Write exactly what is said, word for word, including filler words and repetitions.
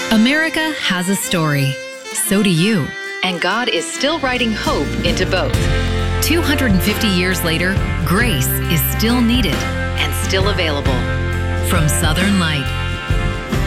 America has a story. So do you. And God is still writing hope into both. two hundred fifty years later, grace is still needed and still available. From Southern Light.